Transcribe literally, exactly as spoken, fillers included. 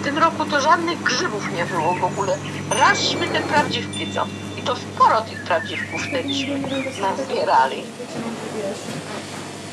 tym roku to żadnych grzybów nie było w ogóle. Razśmy te prawdziwki, co? I to sporo tych prawdziwków wtedyśmy nazbierali.